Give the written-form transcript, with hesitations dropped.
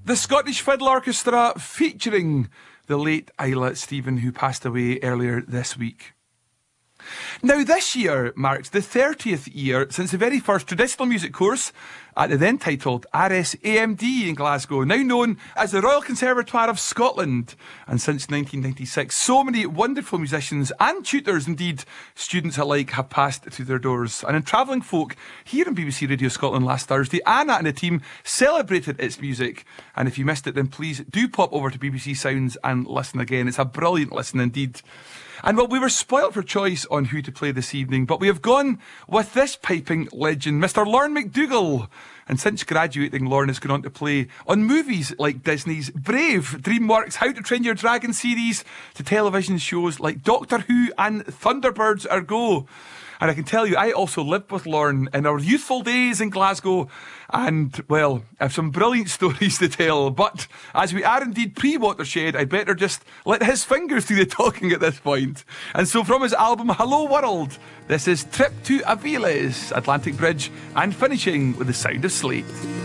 The Scottish Fiddle Orchestra featuring the late Isla Stephen, who passed away earlier this week. Now, this year marks the 30th year since the very first traditional music course at the then titled RSAMD in Glasgow, now known as the Royal Conservatoire of Scotland. And since 1996, so many wonderful musicians and tutors, indeed students alike, have passed through their doors. And in Travelling Folk, here on BBC Radio Scotland last Thursday, Anna and the team celebrated its music. And if you missed it, then please do pop over to BBC Sounds and listen again. It's a brilliant listen indeed. And well, we were spoilt for choice on who to play this evening, but we have gone with this piping legend, Mr. Lorne McDougall. And since graduating, Lorne has gone on to play on movies like Disney's Brave, DreamWorks' How to Train Your Dragon series, to television shows like Doctor Who and Thunderbirds Ergo. And I can tell you, I also lived with Lorne in our youthful days in Glasgow. And, well, I have some brilliant stories to tell. But as we are indeed pre-Watershed, I'd better just let his fingers do the talking at this point. And so from his album Hello World, this is Trip to Aviles, Atlantic Bridge, and finishing with the sound of Slate.